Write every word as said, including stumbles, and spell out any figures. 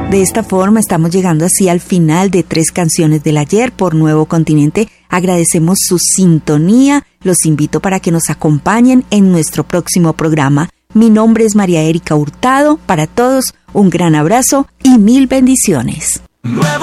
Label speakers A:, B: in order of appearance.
A: De esta forma estamos llegando así al final de Tres Canciones del Ayer por Nuevo Continente. Agradecemos su sintonía. Los invito para que nos acompañen en nuestro próximo programa. Mi nombre es María Erika Hurtado. Para todos, un gran abrazo y mil bendiciones.